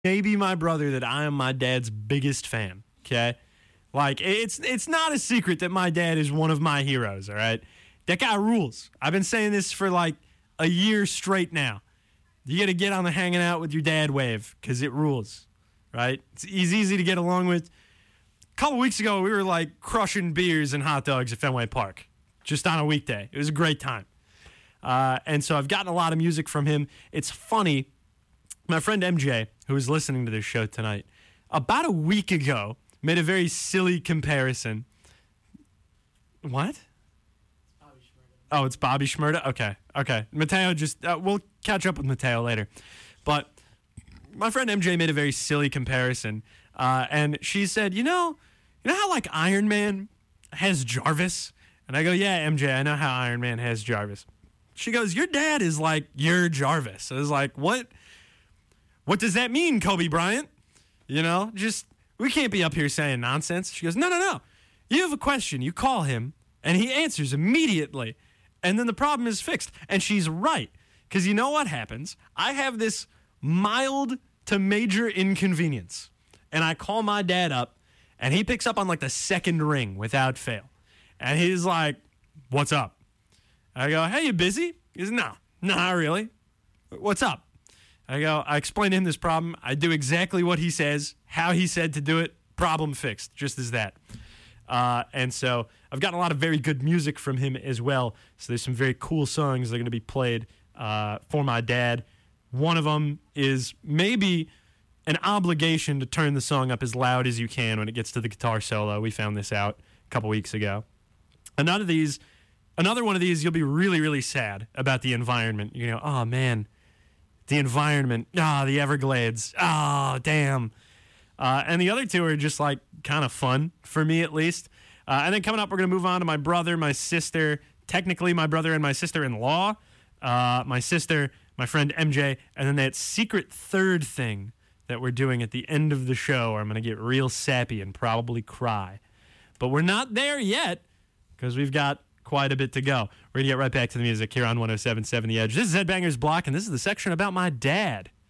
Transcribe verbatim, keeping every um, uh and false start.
maybe my brother that I am my dad's biggest fan, okay? Like, it's it's not a secret that my dad is one of my heroes, all right? That guy rules. I've been saying this for like a year straight now. You got to get on the hanging out with your dad wave because it rules, right? It's, he's easy to get along with. A couple weeks ago, we were like crushing beers and hot dogs at Fenway Park just on a weekday. It was a great time. Uh, and so I've gotten a lot of music from him. It's funny. My friend M J, who was listening to this show tonight, about a week ago, made a very silly comparison. What? Oh, it's Bobby Shmurda? Okay, okay. Mateo just, uh, we'll catch up with Mateo later. But my friend M J made a very silly comparison. Uh, and she said, you know, you know how like Iron Man has Jarvis? And I go, yeah, M J, I know how Iron Man has Jarvis. She goes, your dad is like your Jarvis. I was like, what? What does that mean, Kobe Bryant? You know, just, we can't be up here saying nonsense. She goes, no, no, no. You have a question. You call him, and he answers immediately. And then the problem is fixed. And she's right. Because you know what happens? I have this mild to major inconvenience. And I call my dad up, and he picks up on like the second ring without fail. And he's like, what's up? I go, hey, you busy? He goes, no, no, not really. What's up? I go, I explain to him this problem. I do exactly what he says, how he said to do it. Problem fixed, just as that. Uh, and so I've gotten a lot of very good music from him as well. So there's some very cool songs that are going to be played uh, for my dad. One of them is maybe an obligation to turn the song up as loud as you can when it gets to the guitar solo. We found this out a couple weeks ago. Another of these, another one of these, you'll be really, really sad about the environment. You know, oh man, the environment, ah, oh, the Everglades, oh damn. Uh, and the other two are just like kind of fun for me at least. Uh, and then coming up, we're going to move on to my brother, my sister, technically my brother and my sister-in-law, uh, my sister, my friend M J, and then that secret third thing that we're doing at the end of the show where I'm going to get real sappy and probably cry. But we're not there yet because we've got quite a bit to go. We're going to get right back to the music here on one oh seven point seven The Edge. This is Ed Banger's Block, and this is the section about my dad.